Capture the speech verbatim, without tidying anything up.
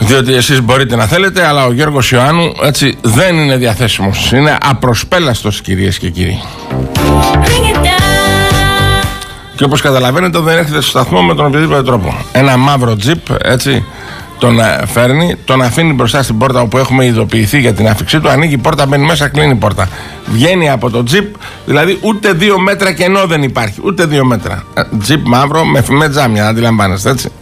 Διότι εσείς μπορείτε να θέλετε, αλλά ο Γιώργος Ιωάννου έτσι δεν είναι διαθέσιμος. Είναι απροσπέλαστος, κυρίες και κύριοι. Και όπως καταλαβαίνετε δεν έρχεται στο σταθμό με τον οποιοδήποτε τρόπο. Ένα μαύρο τζιπ έτσι τον φέρνει, τον αφήνει μπροστά στην πόρτα όπου έχουμε ειδοποιηθεί για την άφηξή του. Ανοίγει η πόρτα, μπαίνει μέσα, κλείνει η πόρτα. Βγαίνει από το τζιπ, δηλαδή ούτε δύο μέτρα κενό δεν υπάρχει. Ούτε δύο μέτρα. Τζιπ μαύρο με, με τζάμια, αντιλαμβάνεστε έτσι.